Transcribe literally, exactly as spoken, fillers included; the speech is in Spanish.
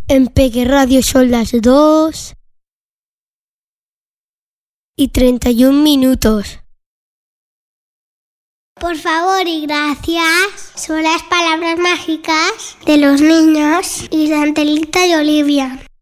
En Peque Radio son las dos y treinta y un minutos. Por favor y gracias son las palabras mágicas de los niños y de Angelita y Olivia.